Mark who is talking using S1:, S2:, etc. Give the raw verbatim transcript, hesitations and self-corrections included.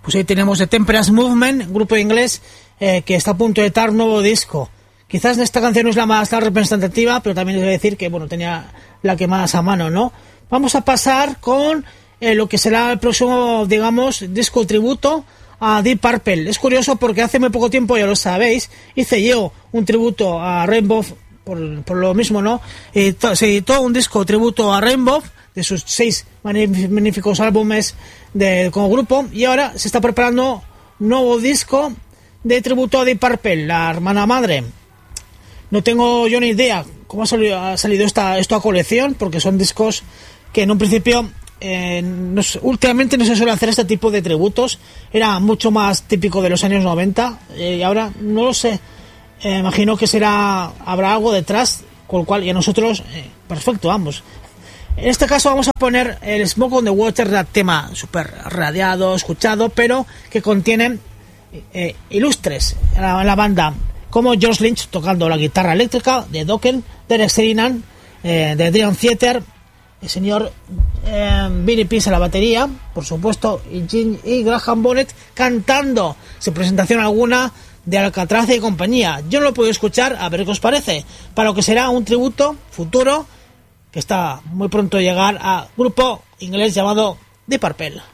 S1: Pues ahí tenemos The Temperance Movement, grupo inglés eh, que está a punto de editar un nuevo disco. Quizás esta canción no es la más la representativa, pero también les voy a decir que bueno, tenía la que más a mano, ¿no? Vamos a pasar con eh, lo que será el próximo, digamos, disco tributo a Deep Purple. Es curioso porque hace muy poco tiempo, ya lo sabéis, hice yo un tributo a Rainbow, por, por lo mismo, ¿no? Eh, to, se editó un disco tributo a Rainbow, de sus seis magníficos álbumes de, como grupo, y ahora se está preparando un nuevo disco de tributo a Deep Purple, la hermana madre. No tengo yo ni idea cómo ha salido, ha salido esta, esta colección, porque son discos que en un principio, eh, no, últimamente no se suele hacer este tipo de tributos, era mucho más típico de los años noventa, eh, y ahora no lo sé, eh, imagino que será, habrá algo detrás, con lo cual, y a nosotros, eh, perfecto, vamos. En este caso vamos a poner el Smoke on the Water, tema súper radiado, escuchado, pero que contiene eh, ilustres en la, en la banda, como George Lynch tocando la guitarra eléctrica, de Dokken, Derek Sheridan, eh, de Dream Theater, el señor eh, Billy Pease a la batería, por supuesto, y, Jim, y Graham Bonnet cantando, sin presentación alguna, de Alcatraz y compañía. Yo no lo puedo escuchar, a ver qué os parece, para lo que será un tributo futuro que está muy pronto a llegar a grupo inglés llamado Deep Purple.